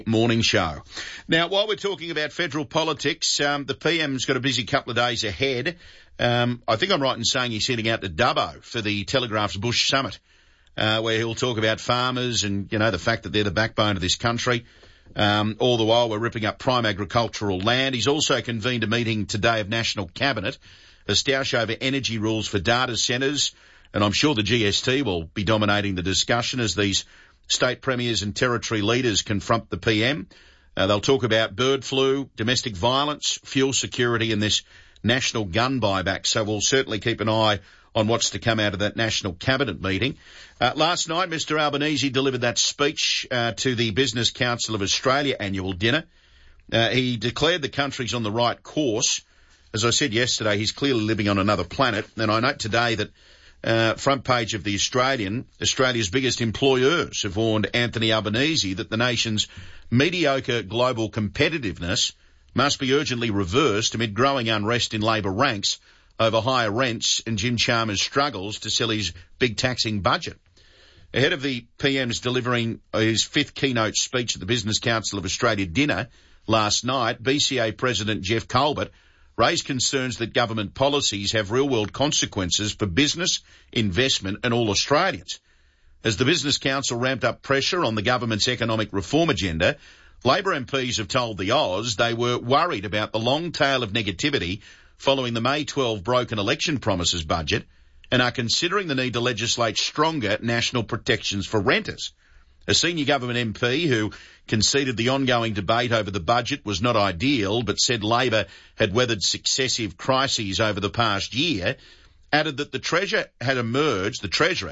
Morning show. Now, while we're talking about federal politics, the PM's got a busy couple of days ahead. I think I'm right in saying he's heading out to Dubbo for the Telegraph's Bush Summit, where he'll talk about farmers and, the fact that they're the backbone of this country. All the while we're ripping up prime agricultural land. He's also convened a meeting today of National Cabinet, a stoush over energy rules for data centres, and I'm sure the GST will be dominating the discussion as these state premiers and territory leaders confront the PM. They'll talk about bird flu, domestic violence, fuel security and this national gun buyback. So we'll certainly keep an eye on what's to come out of that National Cabinet meeting. Last night, Mr Albanese delivered that speech to the Business Council of Australia annual dinner. He declared the country's on the right course. As I said yesterday, he's clearly living on another planet. And I note today that front page of The Australian, Australia's biggest employers have warned Anthony Albanese that the nation's mediocre global competitiveness must be urgently reversed amid growing unrest in Labor ranks over higher rents and Jim Chalmers' struggles to sell his big taxing budget. Ahead of the PM's delivering his fifth keynote speech at the Business Council of Australia dinner last night, BCA President Jeff Colbert raised concerns that government policies have real-world consequences for business, investment and all Australians. As the Business Council ramped up pressure on the government's economic reform agenda, Labor MPs have told the Oz they were worried about the long tail of negativity following the May 12 broken election promises budget and are considering the need to legislate stronger national protections for renters. A senior government MP who conceded the ongoing debate over the budget was not ideal but said Labor had weathered successive crises over the past year, added that the Treasurer had emerged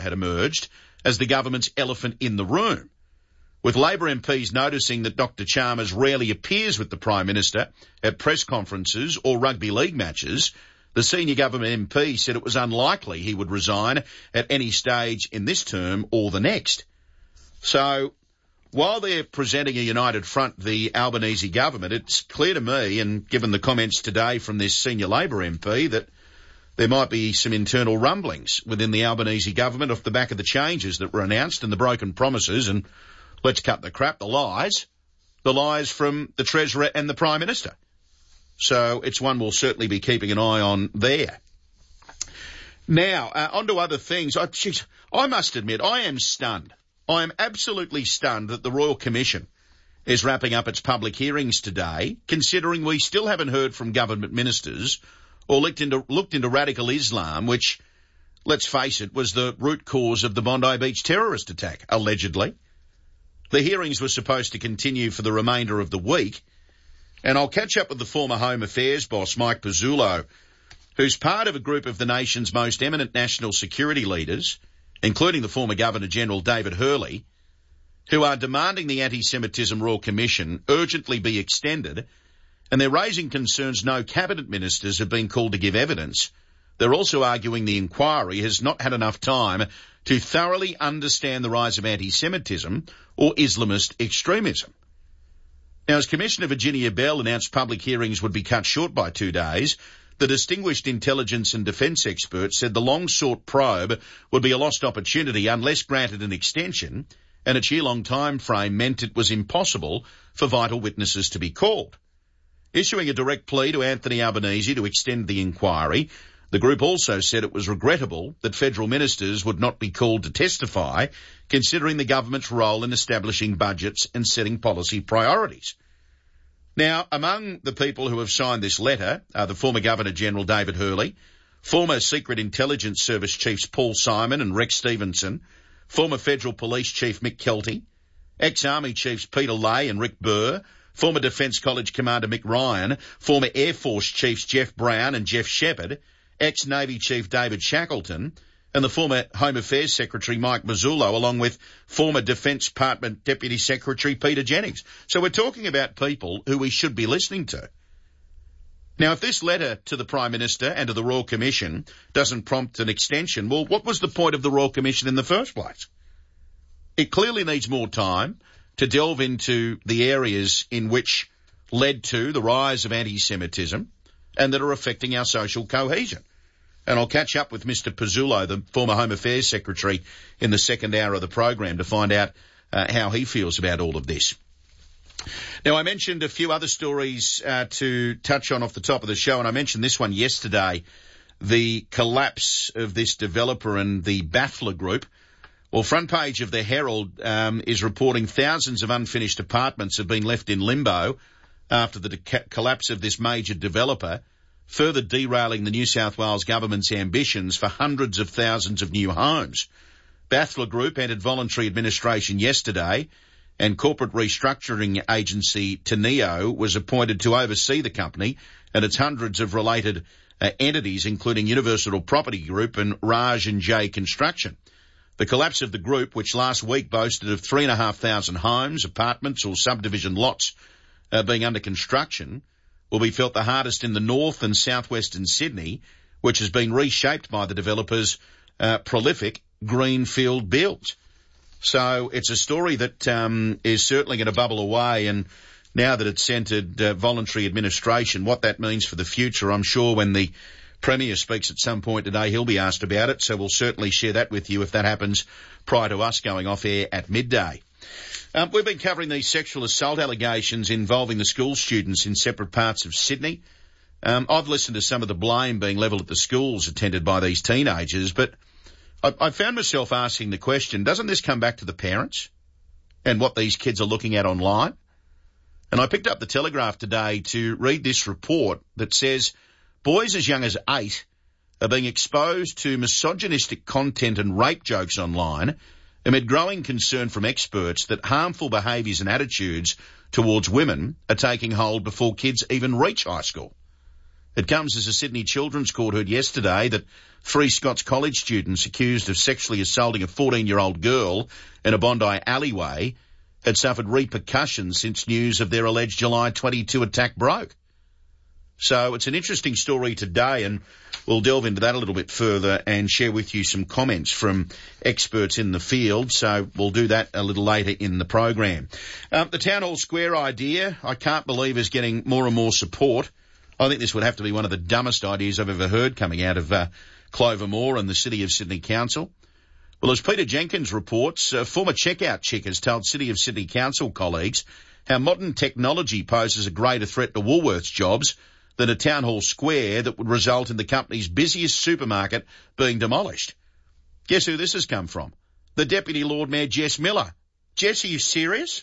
as the government's elephant in the room. With Labor MPs noticing that Dr Chalmers rarely appears with the Prime Minister at press conferences or rugby league matches, the senior government MP said it was unlikely he would resign at any stage in this term or the next. So, while they're presenting a united front, the Albanese government, it's clear to me, and given the comments today from this senior Labor MP, that there might be some internal rumblings within the Albanese government off the back of the changes that were announced and the broken promises and, let's cut the crap, the lies from the Treasurer and the Prime Minister. So it's one we'll certainly be keeping an eye on there. Now, on to other things. I must admit, I am stunned. I am absolutely stunned that the Royal Commission is wrapping up its public hearings today, considering we still haven't heard from government ministers or looked into radical Islam, which, let's face it, was the root cause of the Bondi Beach terrorist attack, allegedly. The hearings were supposed to continue for the remainder of the week, and I'll catch up with the former Home Affairs boss, Mike Pezzullo, who's part of a group of the nation's most eminent national security leaders, including the former Governor-General David Hurley, who are demanding the Anti-Semitism Royal Commission urgently be extended, and they're raising concerns no cabinet ministers have been called to give evidence. They're also arguing the inquiry has not had enough time to thoroughly understand the rise of anti-Semitism or Islamist extremism. Now, as Commissioner Virginia Bell announced public hearings would be cut short by 2 days, the distinguished intelligence and defence expert said the long-sought probe would be a lost opportunity unless granted an extension, and its year-long time frame meant it was impossible for vital witnesses to be called. Issuing a direct plea to Anthony Albanese to extend the inquiry, the group also said it was regrettable that federal ministers would not be called to testify, considering the government's role in establishing budgets and setting policy priorities. Now, among the people who have signed this letter are the former Governor-General David Hurley, former Secret Intelligence Service Chiefs Paul Simon and Rex Stevenson, former Federal Police Chief Mick Kelty, ex-Army Chiefs Peter Lay and Rick Burr, former Defence College Commander Mick Ryan, former Air Force Chiefs Jeff Brown and Jeff Shepherd, ex-Navy Chief David Shackleton, and the former Home Affairs Secretary Mike Pezzullo, along with former Defence Department Deputy Secretary Peter Jennings. So we're talking about people who we should be listening to. Now, if this letter to the Prime Minister and to the Royal Commission doesn't prompt an extension, well, what was the point of the Royal Commission in the first place? It clearly needs more time to delve into the areas in which led to the rise of anti-Semitism and that are affecting our social cohesion. And I'll catch up with Mr Pezzullo, the former Home Affairs Secretary, in the second hour of the program to find out how he feels about all of this. Now, I mentioned a few other stories to touch on off the top of the show, and I mentioned this one yesterday, the collapse of this developer and the Baffler Group. Well, front page of the Herald is reporting thousands of unfinished apartments have been left in limbo after the collapse of this major developer, further derailing the New South Wales government's ambitions for hundreds of thousands of new homes. Baffler Group entered voluntary administration yesterday, and corporate restructuring agency Teneo was appointed to oversee the company and its hundreds of related entities, including Universal Property Group and Raj and J Construction. The collapse of the group, which last week boasted of 3,500 homes, apartments or subdivision lots being under construction, will be felt the hardest in the north and southwestern Sydney, which has been reshaped by the developers' prolific greenfield builds. So it's a story that is certainly going to bubble away, and now that it's entered voluntary administration, what that means for the future, I'm sure when the Premier speaks at some point today, he'll be asked about it, so we'll certainly share that with you if that happens prior to us going off air at midday. We've been covering these sexual assault allegations involving the school students in separate parts of Sydney. I've listened to some of the blame being levelled at the schools attended by these teenagers, but I found myself asking the question, doesn't this come back to the parents and what these kids are looking at online? And I picked up the Telegraph today to read this report that says boys as young as 8 are being exposed to misogynistic content and rape jokes online amid growing concern from experts that harmful behaviours and attitudes towards women are taking hold before kids even reach high school. It comes as a Sydney Children's Court heard yesterday that 3 Scots College students accused of sexually assaulting a 14-year-old girl in a Bondi alleyway had suffered repercussions since news of their alleged July 22 attack broke. So it's an interesting story today, and we'll delve into that a little bit further and share with you some comments from experts in the field. So we'll do that a little later in the program. The Town Hall Square idea, I can't believe, is getting more and more support. I think this would have to be one of the dumbest ideas I've ever heard coming out of Clover Moore and the City of Sydney Council. Well, as Peter Jenkins reports, a former checkout chick has told City of Sydney Council colleagues how modern technology poses a greater threat to Woolworths jobs than a Town Hall Square that would result in the company's busiest supermarket being demolished. Guess who this has come from? The Deputy Lord Mayor Jess Miller. Jess, are you serious?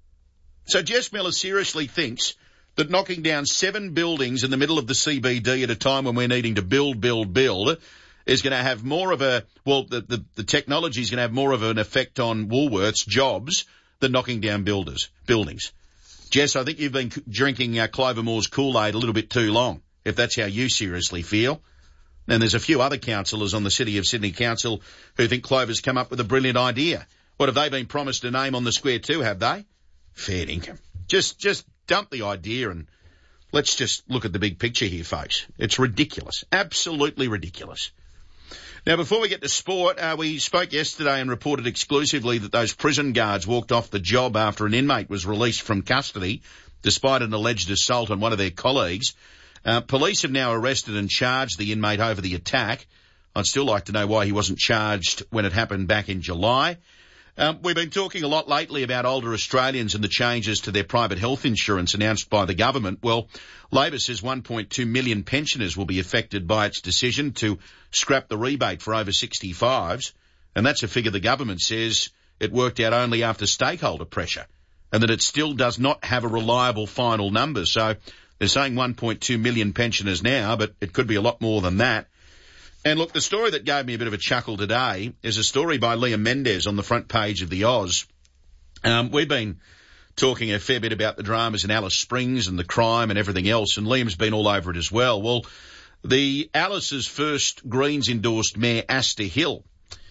So Jess Miller seriously thinks that knocking down 7 buildings in the middle of the CBD at a time when we're needing to build is going to have more of a, well, the technology is going to have more of an effect on Woolworths jobs than knocking down buildings. Jess, I think you've been drinking Clover Moore's Kool-Aid a little bit too long, if that's how you seriously feel. And there's a few other councillors on the City of Sydney Council who think Clover's come up with a brilliant idea. What, have they been promised a name on the square too, have they? Fair income. Just dump the idea and let's just look at the big picture here, folks. It's ridiculous. Absolutely ridiculous. Now, before we get to sport, we spoke yesterday and reported exclusively that those prison guards walked off the job after an inmate was released from custody, despite an alleged assault on one of their colleagues. Police have now arrested and charged the inmate over the attack. I'd still like to know why he wasn't charged when it happened back in July. We've been talking a lot lately about older Australians and the changes to their private health insurance announced by the government. Well, Labor says 1.2 million pensioners will be affected by its decision to scrap the rebate for over 65s. And that's a figure the government says it worked out only after stakeholder pressure, and that it still does not have a reliable final number. So they're saying 1.2 million pensioners now, but it could be a lot more than that. And look, the story that gave me a bit of a chuckle today is a story by Liam Mendes on the front page of the Oz. We've been talking a fair bit about the dramas in Alice Springs and the crime and everything else, and Liam's been all over it as well. Well, the Alice's first Greens-endorsed mayor, Asta Hill.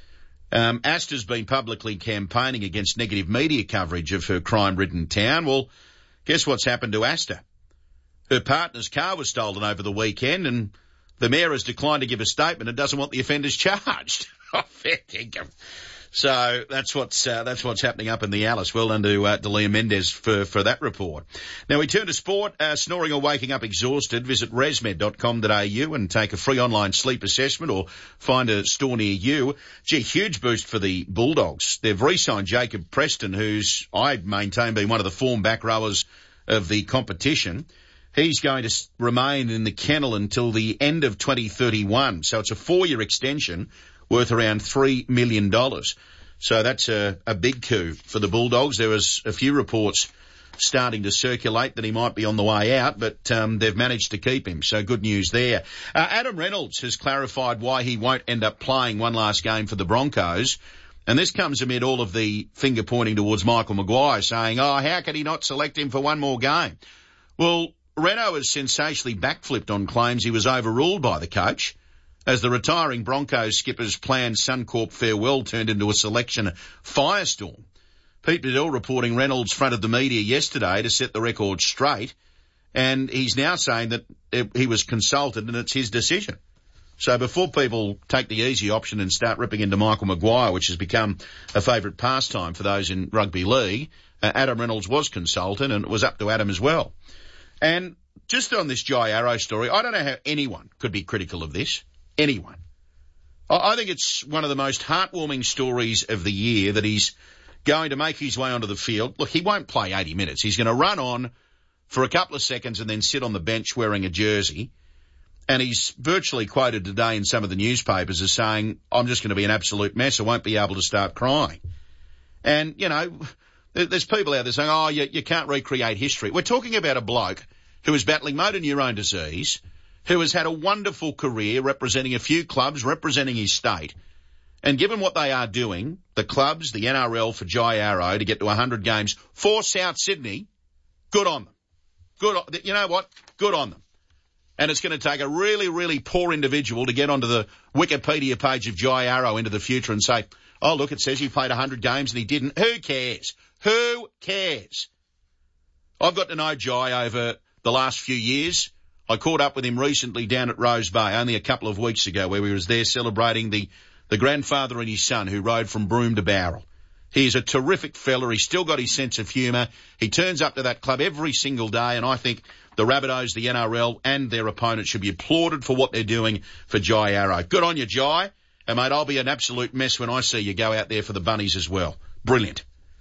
Asta's been publicly campaigning against negative media coverage of her crime-ridden town. Well, guess what's happened to Asta? Her partner's car was stolen over the weekend, and the mayor has declined to give a statement and doesn't want the offenders charged. Fair dinkum. So that's what's happening up in the Alice. Well done to Liam Mendes for that report. Now we turn to sport. Snoring or waking up exhausted, visit resmed.com.au and take a free online sleep assessment or find a store near you. Gee, huge boost for the Bulldogs. They've re-signed Jacob Preston, who's, I maintain, been one of the form back rowers of the competition. He's going to remain in the kennel until the end of 2031. So it's a 4-year extension worth around $3 million. So that's a big coup for the Bulldogs. There was a few reports starting to circulate that he might be on the way out, but they've managed to keep him. So good news there. Adam Reynolds has clarified why he won't end up playing one last game for the Broncos. And this comes amid all of the finger pointing towards Michael Maguire, saying, how can he not select him for one more game? Well, Reno has sensationally backflipped on claims he was overruled by the coach, as the retiring Broncos skipper's planned Suncorp farewell turned into a selection firestorm. Pete Biddell reporting Reynolds fronted the media yesterday to set the record straight, and he's now saying that he was consulted and it's his decision. So before people take the easy option and start ripping into Michael Maguire, which has become a favourite pastime for those in rugby league, Adam Reynolds was consulted, and it was up to Adam as well. And just on this Jai Arrow story, I don't know how anyone could be critical of this. Anyone. I think it's one of the most heartwarming stories of the year that he's going to make his way onto the field. Look, he won't play 80 minutes. He's going to run on for a couple of seconds and then sit on the bench wearing a jersey. And he's virtually quoted today in some of the newspapers as saying, I'm just going to be an absolute mess. I won't be able to start crying. And, there's people out there saying, you can't recreate history. We're talking about a bloke who is battling motor neurone disease, who has had a wonderful career representing a few clubs, representing his state. And given what they are doing, the clubs, the NRL for Jai Arrow to get to 100 games for South Sydney, good on them. You know what? Good on them. And it's going to take a really, really poor individual to get onto the Wikipedia page of Jai Arrow into the future and say, oh, look, it says he played 100 games and he didn't. Who cares? Who cares? I've got to know Jai over the last few years. I caught up with him recently down at Rose Bay only a couple of weeks ago, where we was there celebrating the grandfather and his son who rode from Broome to Bowral. He's a terrific fella. He's still got his sense of humour. He turns up to that club every single day, and I think the Rabbitohs, the NRL and their opponents should be applauded for what they're doing for Jai Arrow. Good on you, Jai. And, mate, I'll be an absolute mess when I see you go out there for the Bunnies as well. Brilliant.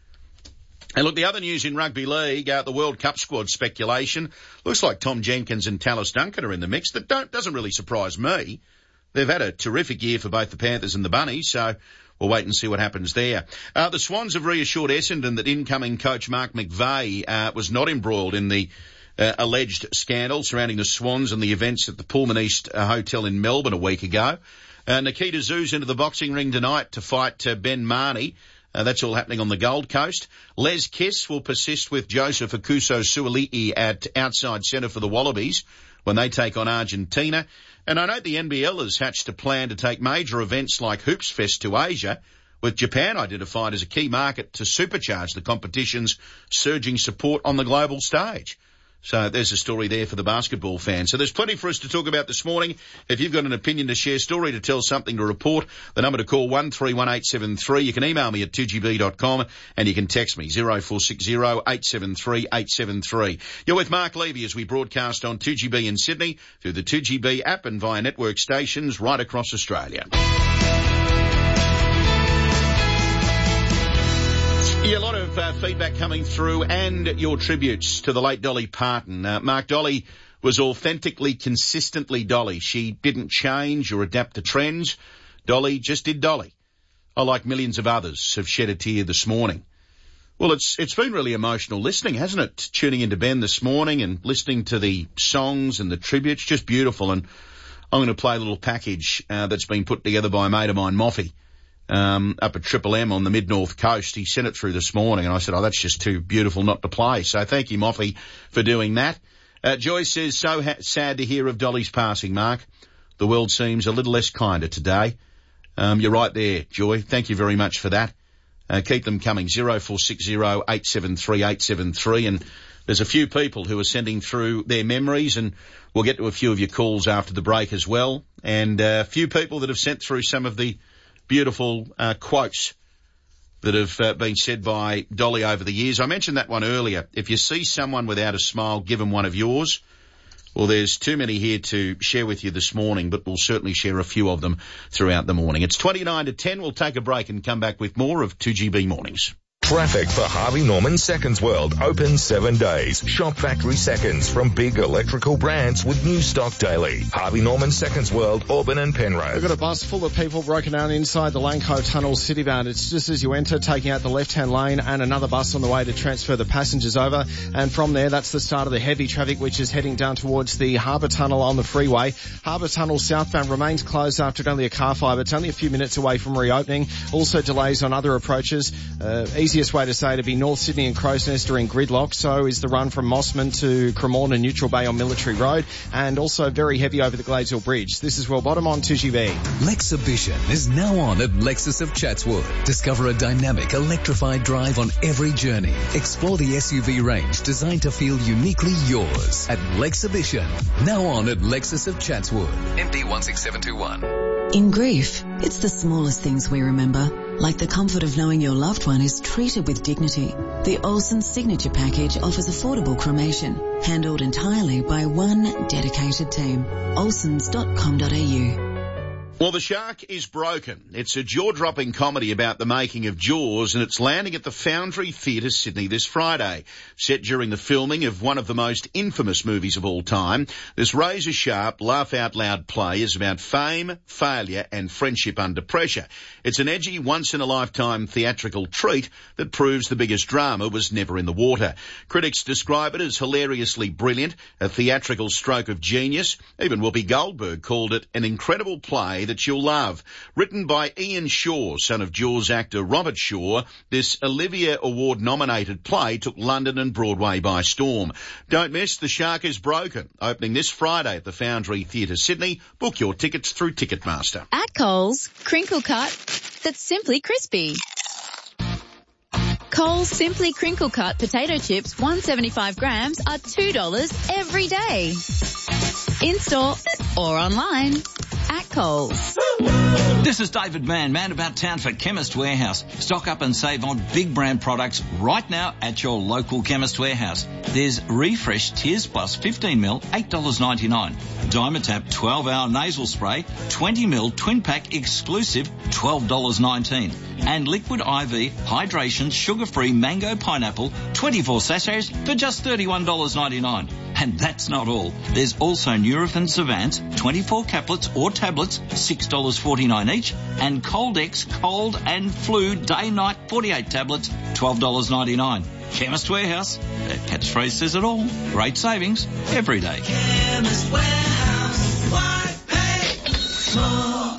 And look, the other news in rugby league, the World Cup squad speculation. Looks like Tom Jenkins and Tallis Duncan are in the mix. That doesn't really surprise me. They've had a terrific year for both the Panthers and the Bunnies, so we'll wait and see what happens there. The Swans have reassured Essendon that incoming coach Mark McVeigh was not embroiled in the alleged scandal surrounding the Swans and the events at the Pullman East Hotel in Melbourne a week ago. Nikita Zoo's into the boxing ring tonight to fight Ben Marnie. That's all happening on the Gold Coast. Les Kiss will persist with Joseph Akuso Suali'i at outside centre for the Wallabies when they take on Argentina. And I note the NBL has hatched a plan to take major events like Hoops Fest to Asia, with Japan identified as a key market to supercharge the competition's surging support on the global stage. So there's a story there for the basketball fans. So there's plenty for us to talk about this morning. If you've got an opinion to share, story to tell, something to report, the number to call 131873. You can email me at 2gb.com and you can text me 0460 873 873. You're with Mark Levy as we broadcast on 2GB in Sydney through the 2GB app and via network stations right across Australia. Yeah, a lot of feedback coming through and your tributes to the late Dolly Parton. Mark, Dolly was authentically, consistently Dolly. She didn't change or adapt to trends. Dolly just did Dolly. I, like millions of others, have shed a tear this morning. Well, it's been really emotional listening, hasn't it? Tuning into Ben this morning and listening to the songs and the tributes, just beautiful. And I'm going to play a little package that's been put together by a mate of mine, Moffy. Up at Triple M on the mid-north coast. He sent it through this morning and I said, that's just too beautiful not to play. So thank you, Moffy, for doing that. Joy says, sad to hear of Dolly's passing, Mark. The world seems a little less kinder today. You're right there, Joy. Thank you very much for that. Keep them coming. 0460 873 873. And there's a few people who are sending through their memories, and we'll get to a few of your calls after the break as well. And a few people that have sent through some of the beautiful quotes that have been said by Dolly over the years. I mentioned that one earlier. If you see someone without a smile, give them one of yours. Well, there's too many here to share with you this morning, but we'll certainly share a few of them throughout the morning. It's 29 to 10. We'll take a break and come back with more of 2GB Mornings. Traffic for Harvey Norman Seconds World, open 7 days. Shop factory seconds from big electrical brands with new stock daily. Harvey Norman Seconds World, Auburn and Penrose. We've got a bus full of people broken down inside the Lane Cove Tunnel citybound. It's just as you enter, taking out the left-hand lane, and another bus on the way to transfer the passengers over. And from there, that's the start of the heavy traffic, which is heading down towards the Harbour Tunnel on the freeway. Harbour Tunnel southbound remains closed after only a car fire, but it's only a few minutes away from reopening. Also delays on other approaches. Easiest way to say to be North Sydney and Crow's Nest are in gridlock. So is the run from Mossman to Cremorne and Neutral Bay on Military Road, and also very heavy over the Gladesville Bridge. This is Will Bottom on 2GB. Lexhibition is now on at Lexus of Chatswood. Discover a dynamic, electrified drive on every journey. Explore the SUV range designed to feel uniquely yours at Lexhibition. Now on at Lexus of Chatswood. MD 16721. In grief, it's the smallest things we remember, like the comfort of knowing your loved one is treated with dignity. The Olsen Signature Package offers affordable cremation, handled entirely by one dedicated team. Olsens.com.au. Well, The Shark is Broken. It's a jaw-dropping comedy about the making of Jaws, and it's landing at the Foundry Theatre, Sydney, this Friday. Set during the filming of one of the most infamous movies of all time, this razor-sharp, laugh-out-loud play is about fame, failure and friendship under pressure. It's an edgy, once-in-a-lifetime theatrical treat that proves the biggest drama was never in the water. Critics describe it as hilariously brilliant, a theatrical stroke of genius. Even Whoopi Goldberg called it an incredible play that you'll love. Written by Ian Shaw, son of Jaws actor Robert Shaw, this Olivia Award-nominated play took London and Broadway by storm. Don't miss The Shark is Broken, opening this Friday at the Foundry Theatre, Sydney. Book your tickets through Ticketmaster. At Coles, crinkle cut that's simply crispy. Coles Simply Crinkle Cut potato chips, 175 grams, are $2 every day. In-store or online. At Coles. This is David Mann about town for Chemist Warehouse. Stock up and save on big brand products right now at your local Chemist Warehouse. There's Refresh Tears Plus 15ml, $8.99. Dimetapp 12-hour nasal spray, 20ml twin pack exclusive, $12.19. And Liquid IV Hydration Sugar-Free Mango Pineapple, 24 sachets for just $31.99. And that's not all. There's also Nurofen Savant, 24 caplets or tablets, $6.49 each, and Coldex Cold and Flu Day-Night 48 tablets, $12.99. Chemist Warehouse. Their catchphrase says it all. Great savings every day. Chemist Warehouse. Why pay more?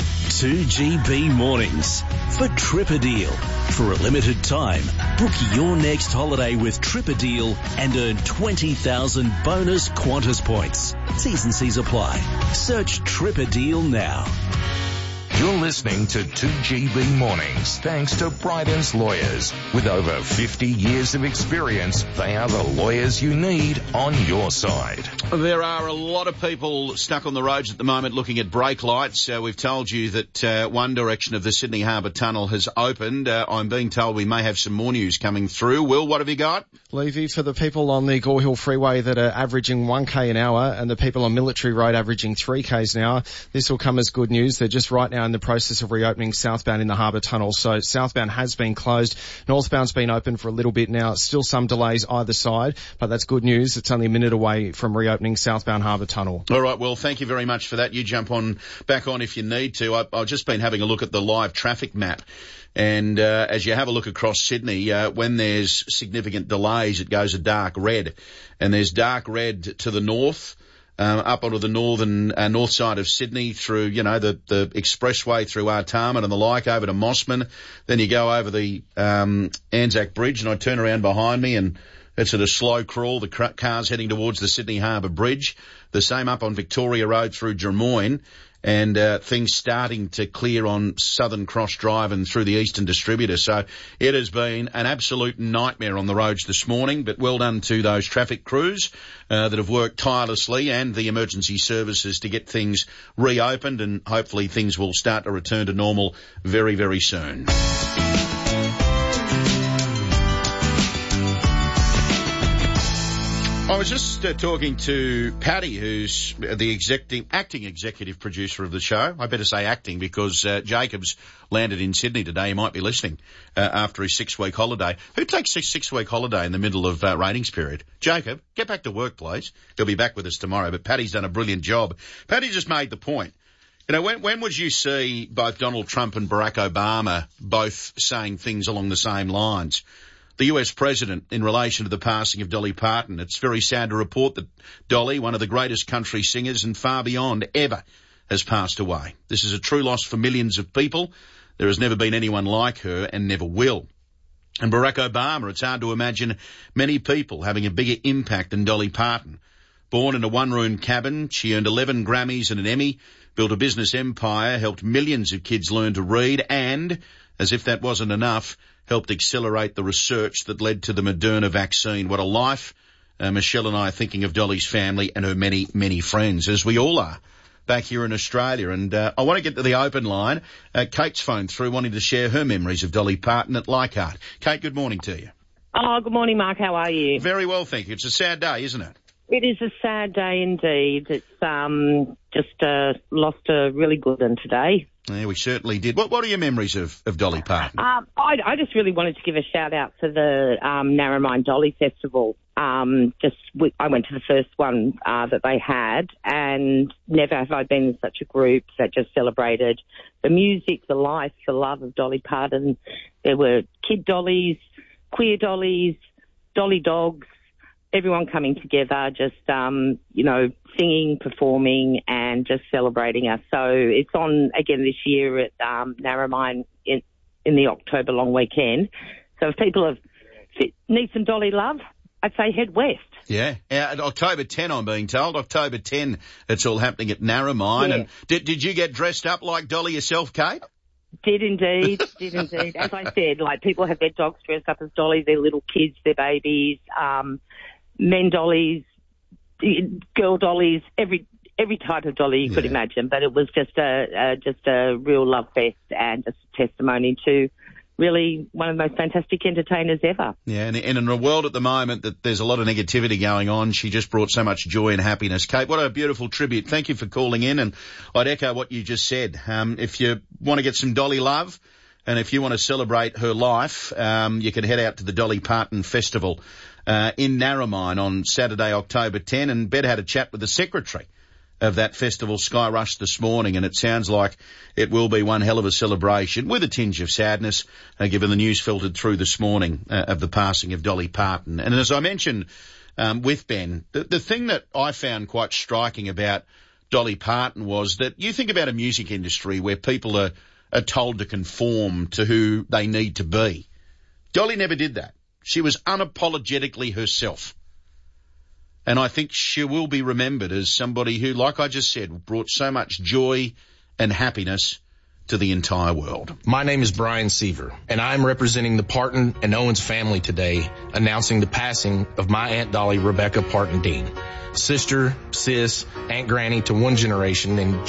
2GB Mornings for Tripper Deal. For a limited time, book your next holiday with Tripper Deal and earn 20,000 bonus Qantas points. T's and C's apply. Search Tripper Deal now. You're listening to 2GB Mornings, thanks to Bryden's Lawyers. With over 50 years of experience, they are the lawyers you need on your side. There are a lot of people stuck on the roads at the moment looking at brake lights. We've told you that one direction of the Sydney Harbour Tunnel has opened. I'm being told we may have some more news coming through. Will, what have you got? Levy, for the people on the Gore Hill Freeway that are averaging 1k an hour and the people on Military Road averaging 3k's an hour, this will come as good news. They're just right now in the process of reopening southbound in the Harbour Tunnel. So southbound has been closed. Northbound's been open for a little bit now. Still some delays either side, but that's good news. It's only a minute away from reopening southbound Harbour Tunnel. All right, well, thank you very much for that. You jump back on if you need to. I've just been having a look at the live traffic map. And as you have a look across Sydney, when there's significant delays, it goes a dark red. And there's dark red to the north, up onto the north side of Sydney through, the expressway through Artarmon and the like over to Mossman. Then you go over the Anzac Bridge, and I turn around behind me and it's at a slow crawl. The car's heading towards the Sydney Harbour Bridge. The same up on Victoria Road through Drummoyne. And things starting to clear on Southern Cross Drive and through the Eastern Distributor. So it has been an absolute nightmare on the roads this morning, but well done to those traffic crews that have worked tirelessly, and the emergency services to get things reopened, and hopefully things will start to return to normal very, very soon. I was just talking to Paddy, who's the acting executive producer of the show. I better say acting because Jacob's landed in Sydney today. He might be listening after his 6-week holiday. Who takes a 6-week holiday in the middle of ratings period? Jacob, get back to work, please. He'll be back with us tomorrow, but Paddy's done a brilliant job. Paddy just made the point. You know, when would you see both Donald Trump and Barack Obama both saying things along the same lines? The US president, in relation to the passing of Dolly Parton, it's very sad to report that Dolly, one of the greatest country singers and far beyond ever, has passed away. This is a true loss for millions of people. There has never been anyone like her and never will. And Barack Obama, it's hard to imagine many people having a bigger impact than Dolly Parton. Born in a one-room cabin, she earned 11 Grammys and an Emmy, built a business empire, helped millions of kids learn to read, and, as if that wasn't enough, helped accelerate the research that led to the Moderna vaccine. What a life. Michelle and I are thinking of Dolly's family and her many, many friends, as we all are back here in Australia. And I want to get to the open line. Kate's phoned through wanting to share her memories of Dolly Parton at Leichhardt. Kate, good morning to you. Oh, good morning, Mark. How are you? Very well, thank you. It's a sad day, isn't it? It is a sad day indeed. It's just lost a really good one today. Yeah, we certainly did. What are your memories of Dolly Parton? I just really wanted to give a shout out to the Narromine Dolly Festival. I went to the first one that they had, and never have I been in such a group that just celebrated the music, the life, the love of Dolly Parton. There were kid dollies, queer dollies, dolly dogs, everyone coming together, just, singing, performing, and just celebrating us. So it's on again this year at Narromine in the October long weekend. So if people need some Dolly love, I'd say head west. Yeah, October 10, I'm being told. October 10, it's all happening at Narromine. Yeah. And did you get dressed up like Dolly yourself, Kate? Did indeed. As I said, like, people have their dogs dressed up as Dolly, their little kids, their babies, men dollies, girl dollies, every type of dolly you could imagine. But it was just a real love fest and just a testimony to really one of the most fantastic entertainers ever. Yeah, and in a world at the moment that there's a lot of negativity going on, she just brought so much joy and happiness. Kate, what a beautiful tribute. Thank you for calling in, and I'd echo what you just said. If you want to get some Dolly love, and if you want to celebrate her life, you can head out to the Dolly Parton Festival in Narromine on Saturday, October 10, and Ben had a chat with the secretary of that festival, Sky Rush, this morning, and it sounds like it will be one hell of a celebration with a tinge of sadness, given the news filtered through this morning of the passing of Dolly Parton. And as I mentioned with Ben, the thing that I found quite striking about Dolly Parton was that you think about a music industry where people are told to conform to who they need to be. Dolly never did that. She was unapologetically herself. And I think she will be remembered as somebody who, like I just said, brought so much joy and happiness to the entire world. My name is Brian Seaver, and I'm representing the Parton and Owens family today, announcing the passing of my Aunt Dolly, Rebecca Parton Dean, sister, sis, Aunt Granny to one generation, and